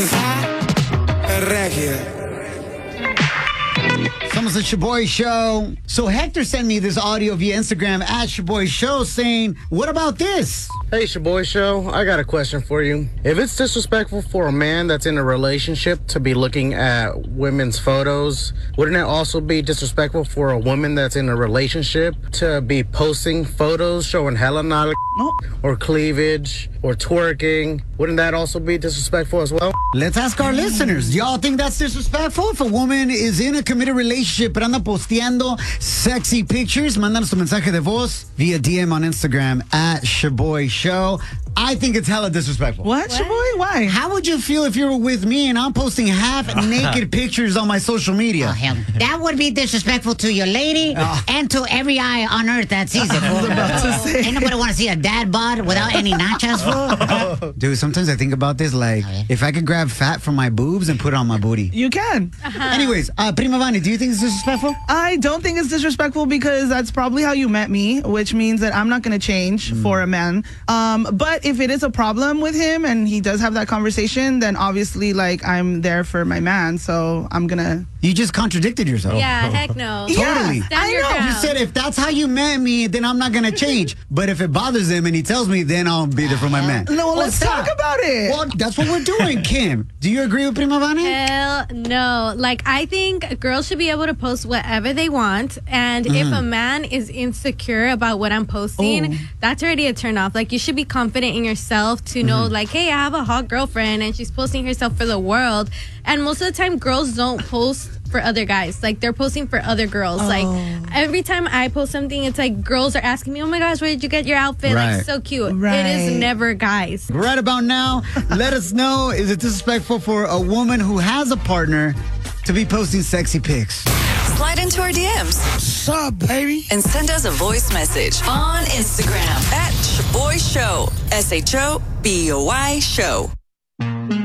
Somos the Shaboy Show. So Hector sent me this audio via Instagram at Shaboy Show saying, what about this? Hey, Shaboy Show, I got a question for you. If it's disrespectful for a man that's in a relationship to be looking at women's photos, wouldn't it also be disrespectful for a woman that's in a relationship to be posting photos showing hella knowledge or cleavage or twerking? Wouldn't that also be disrespectful as well? Let's ask our listeners. Do y'all think that's disrespectful? If a woman is in a committed relationship pero anda posteando sexy pictures, mándanos tu mensaje de voz via DM on Instagram at Shaboy Show. I think it's hella disrespectful. What, Shaboy? Why? How would you feel if you were with me and I'm posting half-naked pictures on my social media? Oh, hell. That would be disrespectful to your lady and to every eye on earth that sees it. I was about to say. Ain't nobody want to see a dad bod without any nachos, fool. Dude, sometimes I think about this like, if I could grab fat from my boobs and put it on my booty. You can. Anyways, Prima Vani, do you think it's disrespectful? I don't think it's disrespectful because that's probably how you met me, which means that I'm not going to change for a man. But if it is a problem with him and he does have that conversation, then obviously, like, I'm there for my man, so I'm going to... You just contradicted yourself. Yeah, heck no. Totally. Stand your ground. You said if that's how you met me, then I'm not going to change. But if it bothers him and he tells me, then I'll be there for my man. No, let's talk about it. Well, that's what we're doing, Kim. Do you agree with Prima Vani? Hell no. Like, I think girls should be able to post whatever they want. And if a man is insecure about what I'm posting, that's already a turn off. Like, you should be confident in yourself to know, like, hey, I have a hot girlfriend and she's posting herself for the world. And most of the time, girls don't post for other guys. Like, they're posting for other girls. Like, every time I post something, it's like girls are asking me, oh my gosh, where did you get your outfit? Right. Like, so cute. Right. It is never guys. Right about now, let us know, is it disrespectful for a woman who has a partner to be posting sexy pics? Slide into our DMs. What's up, baby? And send us a voice message on Instagram at Shaboy Show. SHOBOY Show.